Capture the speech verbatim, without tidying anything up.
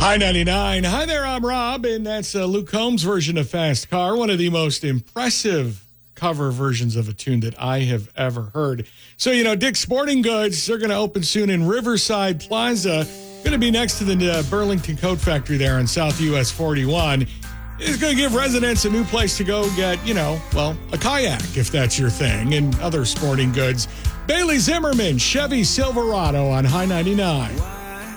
Hi ninety-nine. Hi there, I'm Rob, and that's uh, Luke Combs' version of Fast Car, one of the most impressive cover versions of a tune that I have ever heard. So, you know, Dick's Sporting Goods, they're going to open soon in Riverside Plaza. Going to be next to the uh, Burlington Coat Factory there on South U S forty-one. It's going to give residents a new place to go get, you know, well, a kayak, if that's your thing, and other sporting goods. Bailey Zimmerman, Chevy Silverado on High ninety-nine.